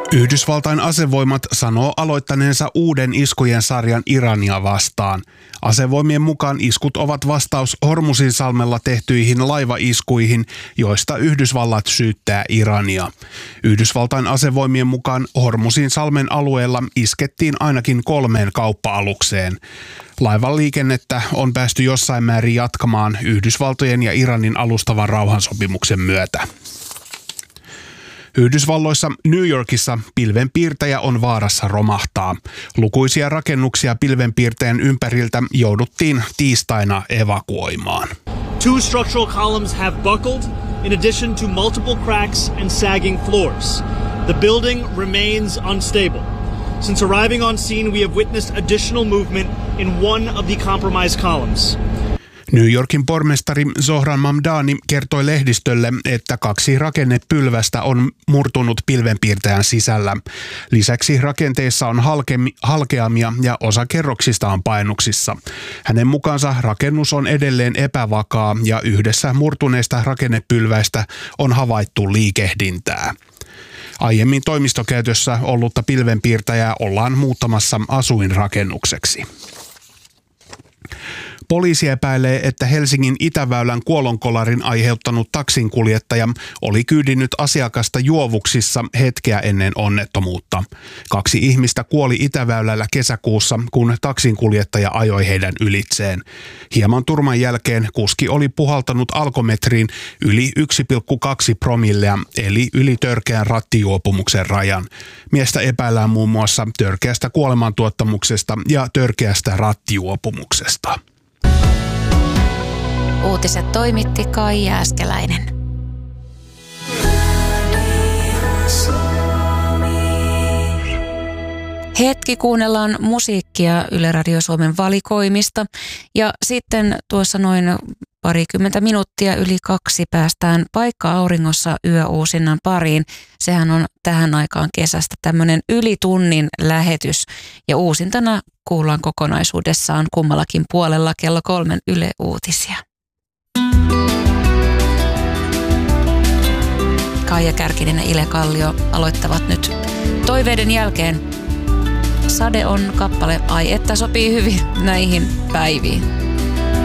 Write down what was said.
Yhdysvaltain asevoimat sanoo aloittaneensa uuden iskujen sarjan Irania vastaan. Asevoimien mukaan iskut ovat vastaus Hormuzinsalmella tehtyihin laivaiskuihin, joista Yhdysvallat syyttää Irania. Yhdysvaltain asevoimien mukaan Hormuzinsalmen alueella iskettiin ainakin 3 kauppa-alukseen. Laivan liikennettä on päästy jossain määrin jatkamaan Yhdysvaltojen ja Iranin alustavan rauhansopimuksen myötä. Yhdysvalloissa New Yorkissa pilvenpiirtäjä on vaarassa romahtaa. Lukuisia rakennuksia pilvenpiirtäjän ympäriltä jouduttiin tiistaina evakuoimaan. 2 structural columns have buckled in addition to multiple cracks and sagging floors. The building remains unstable. Since arriving on scene, we have witnessed additional movement in one of the compromised columns. New Yorkin pormestari Zohran Mamdani kertoi lehdistölle, että 2 rakennepylvästä on murtunut pilvenpiirtäjän sisällä. Lisäksi rakenteissa on halkeamia ja osa kerroksista on painnuksissa. Hänen mukaansa rakennus on edelleen epävakaa ja yhdessä murtuneista rakennepylväistä on havaittu liikehdintää. Aiemmin toimistokäytössä ollutta pilvenpiirtäjää ollaan muuttamassa asuinrakennukseksi. Poliisi epäilee, että Helsingin Itäväylän kuolonkolarin aiheuttanut taksinkuljettaja oli kyydinnyt asiakasta juovuksissa hetkeä ennen onnettomuutta. 2 ihmistä kuoli Itäväylällä kesäkuussa, kun taksinkuljettaja ajoi heidän ylitseen. Hieman turman jälkeen kuski oli puhaltanut alkometriin yli 1,2 promillea, eli yli törkeän rattijuopumuksen rajan. Miestä epäillään muun muassa törkeästä kuolemantuottamuksesta ja törkeästä rattijuopumuksesta. Uutiset toimitti Kai Jääskeläinen. Hetki kuunnellaan musiikkia Yle Radio Suomen valikoimista ja sitten tuossa noin parikymmentä minuuttia yli 2 päästään Paikka auringossa yöuusinnan pariin. Sehän on tähän aikaan kesästä tämmöinen yli tunnin lähetys ja uusintana kuullaan kokonaisuudessaan kummallakin puolella kello 3 Yle Uutisia. Kaija Kärkinen ja Ile Kallio aloittavat nyt toiveiden jälkeen. Sade on kappale, ai että sopii hyvin näihin päiviin.